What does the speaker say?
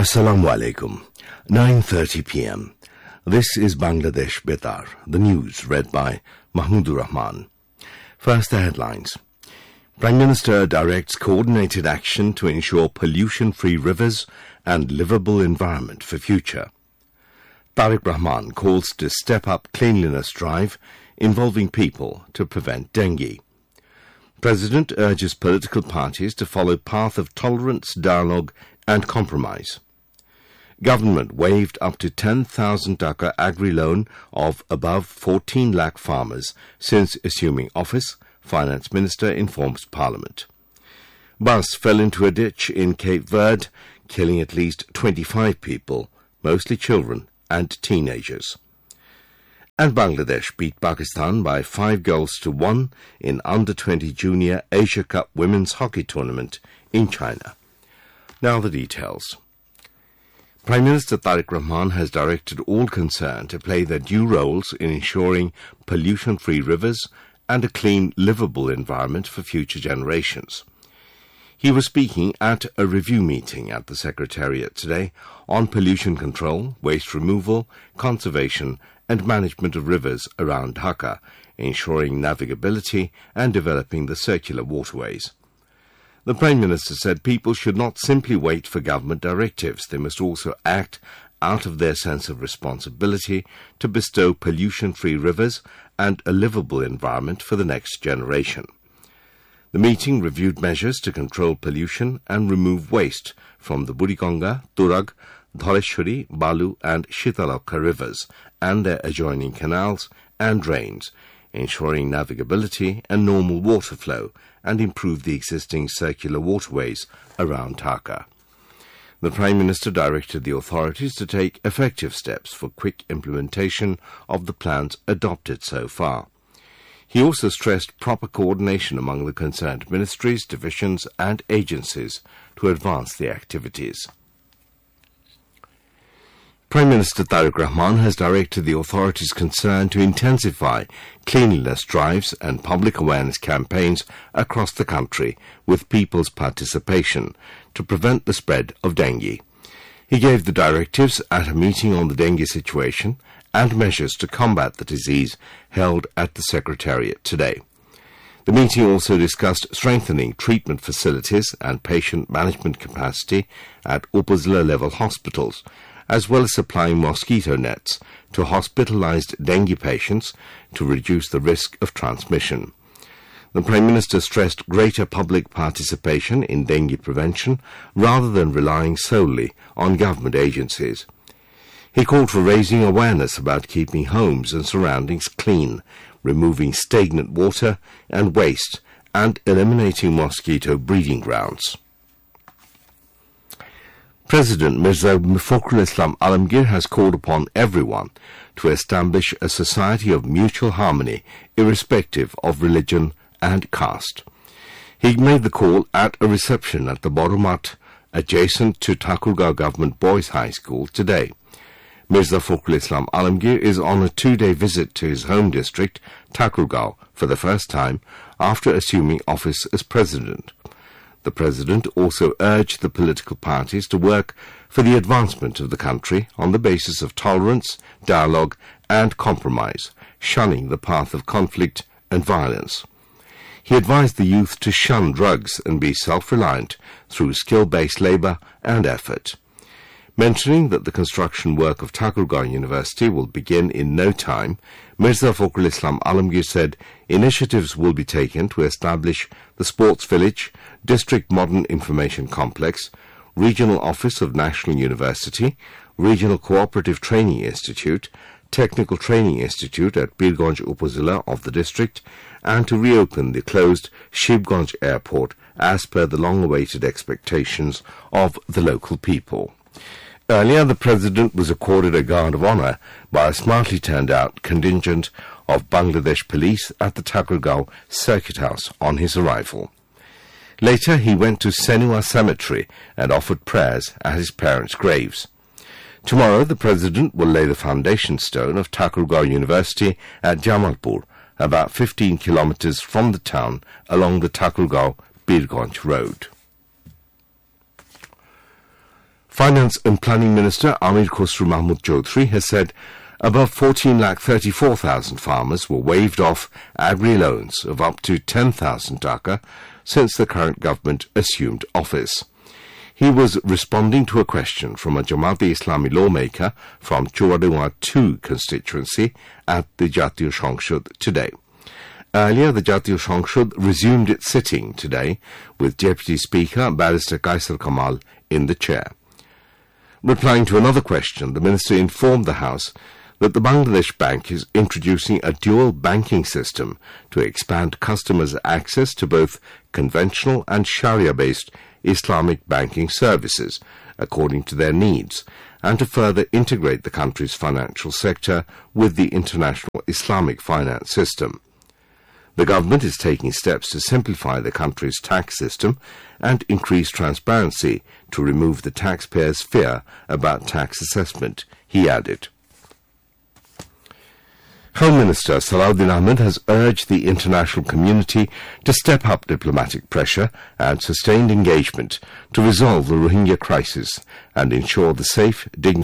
Assalamu alaikum. 9:30 p.m. This is Bangladesh Betar, the news read by Mahmudur Rahman. First, the headlines. Prime Minister directs coordinated action to ensure pollution-free rivers and livable environment for future. Tariq Rahman calls to step up cleanliness drive involving people to prevent dengue. President urges political parties to follow path of tolerance, dialogue and compromise. Government waived up to 10,000 taka agri-loan of above 14 lakh farmers since assuming office, Finance Minister informs Parliament. Bus fell into a ditch in Cape Verde, killing at least 25 people, mostly children and teenagers. And Bangladesh beat Pakistan by 5-1 in Under-20 Junior Asia Cup Women's Hockey Tournament in China. Now the details. Prime Minister Tariq Rahman has directed all concerned to play their due roles in ensuring pollution-free rivers and a clean, livable environment for future generations. He was speaking at a review meeting at the Secretariat today on pollution control, waste removal, conservation and management of rivers around Dhaka, ensuring navigability and developing the circular waterways. The Prime Minister said people should not simply wait for government directives. They must also act out of their sense of responsibility to bestow pollution-free rivers and a livable environment for the next generation. The meeting reviewed measures to control pollution and remove waste from the Burigonga, Turag, Dholeshwari, Balu and Shitalaka rivers and their adjoining canals and drains, ensuring navigability and normal water flow, and improve the existing circular waterways around Dhaka. The Prime Minister directed the authorities to take effective steps for quick implementation of the plans adopted so far. He also stressed proper coordination among the concerned ministries, divisions and agencies to advance the activities. Prime Minister Tariq Rahman has directed the authorities concerned to intensify cleanliness drives and public awareness campaigns across the country with people's participation to prevent the spread of dengue. He gave the directives at a meeting on the dengue situation and measures to combat the disease held at the Secretariat today. The meeting also discussed strengthening treatment facilities and patient management capacity at Upazila-level hospitals, as well as supplying mosquito nets to hospitalized dengue patients to reduce the risk of transmission. The Prime Minister stressed greater public participation in dengue prevention rather than relying solely on government agencies. He called for raising awareness about keeping homes and surroundings clean, removing stagnant water and waste, and eliminating mosquito breeding grounds. President Mirza Fakhrul Islam Alamgir has called upon everyone to establish a society of mutual harmony, irrespective of religion and caste. He made the call at a reception at the Borumat, adjacent to Thakurgaon Government Boys High School today. Mirza Fakhrul Islam Alamgir is on a 2-day visit to his home district, Thakurgaon, for the first time after assuming office as president. The President also urged the political parties to work for the advancement of the country on the basis of tolerance, dialogue and compromise, shunning the path of conflict and violence. He advised the youth to shun drugs and be self-reliant through skill-based labour and effort. Mentioning that the construction work of Thakurgaon University will begin in no time, Mirza Fakhrul Islam Alamgir said initiatives will be taken to establish the Sports Village, District Modern Information Complex, Regional Office of National University, Regional Cooperative Training Institute, Technical Training Institute at Birganj Upazila of the district, and to reopen the closed Shibganj Airport as per the long-awaited expectations of the local people. Earlier, the President was accorded a Guard of Honour by a smartly turned-out contingent of Bangladesh police at the Thakurgaon Circuit House on his arrival. Later, he went to Senua Cemetery and offered prayers at his parents' graves. Tomorrow, the President will lay the foundation stone of Thakurgaon University at Jamalpur, about 15 kilometres from the town along the Thakurgaon-Birganj road. Finance and Planning Minister Amir Khosru Mahmood Chaudhry has said above 14,34,000 farmers were waived off agri loans of up to 10,000 taka since the current government assumed office. He was responding to a question from a Jamaat-e-Islami lawmaker from Chuwadunga 2 constituency at the Jatiyo Shongshud today. Earlier, the Jatiyo Shongshud resumed its sitting today with Deputy Speaker Barrister Kaisar Kamal in the chair. Replying to another question, the Minister informed the House that the Bangladesh Bank is introducing a dual banking system to expand customers' access to both conventional and Sharia-based Islamic banking services according to their needs, and to further integrate the country's financial sector with the international Islamic finance system. The government is taking steps to simplify the country's tax system and increase transparency to remove the taxpayers' fear about tax assessment, he added. Home Minister Salahuddin Ahmed has urged the international community to step up diplomatic pressure and sustained engagement to resolve the Rohingya crisis and ensure the safe, dignified